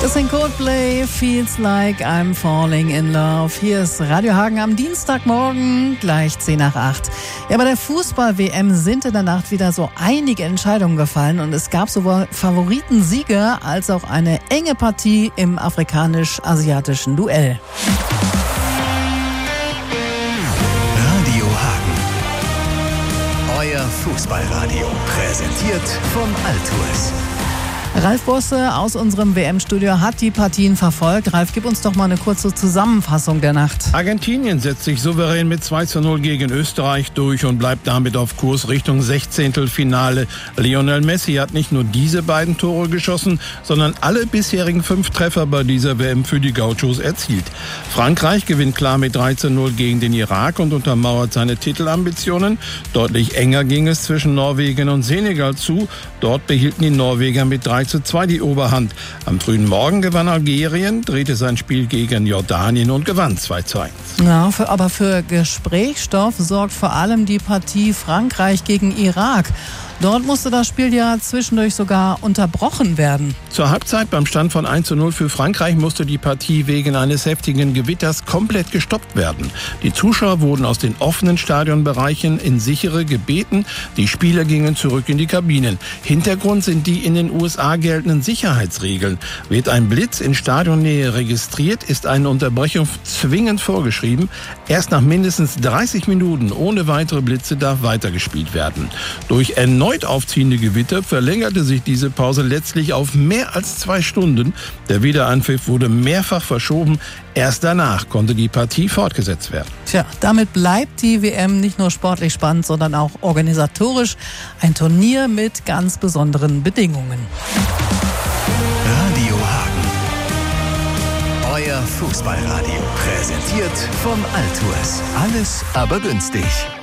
Das sind Coldplay, Feels Like I'm Falling in Love. Hier ist Radio Hagen am Dienstagmorgen, gleich 10 nach 8. Ja, bei der Fußball-WM sind in der Nacht wieder so einige Entscheidungen gefallen und es gab sowohl Favoritensiege als auch eine enge Partie im afrikanisch-asiatischen Duell. Radio Hagen. Euer Fußballradio. Präsentiert vom Altours. Ralf Bosse aus unserem WM-Studio hat die Partien verfolgt. Ralf, gib uns doch mal eine kurze Zusammenfassung der Nacht. Argentinien setzt sich souverän mit 2:0 gegen Österreich durch und bleibt damit auf Kurs Richtung 16. Finale. Lionel Messi hat nicht nur diese beiden Tore geschossen, sondern alle bisherigen 5 Treffer bei dieser WM für die Gauchos erzielt. Frankreich gewinnt klar mit 3:0 gegen den Irak und untermauert seine Titelambitionen. Deutlich enger ging es zwischen Norwegen und Senegal zu. Dort behielten die Norweger mit 3:2 die Oberhand. Am frühen Morgen gewann Algerien, drehte sein Spiel gegen Jordanien und gewann 2:1. Ja, aber für Gesprächsstoff sorgt vor allem die Partie Frankreich gegen Irak. Dort musste das Spiel ja zwischendurch sogar unterbrochen werden. Zur Halbzeit beim Stand von 1:0 für Frankreich musste die Partie wegen eines heftigen Gewitters komplett gestoppt werden. Die Zuschauer wurden aus den offenen Stadionbereichen in sichere gebeten. Die Spieler gingen zurück in die Kabinen. Hintergrund sind die in den USA geltenden Sicherheitsregeln. Wird ein Blitz in Stadionnähe registriert, ist eine Unterbrechung zwingend vorgeschrieben. Erst nach mindestens 30 Minuten ohne weitere Blitze darf weitergespielt werden. Durch erneut aufziehende Gewitter verlängerte sich diese Pause letztlich auf mehr als 2 Stunden. Der Wiederanpfiff wurde mehrfach verschoben. Erst danach konnte die Partie fortgesetzt werden. Tja, damit bleibt die WM nicht nur sportlich spannend, sondern auch organisatorisch ein Turnier mit ganz besonderen Bedingungen. Radio Hagen. Euer Fußballradio. Präsentiert vom Altours. Alles aber günstig.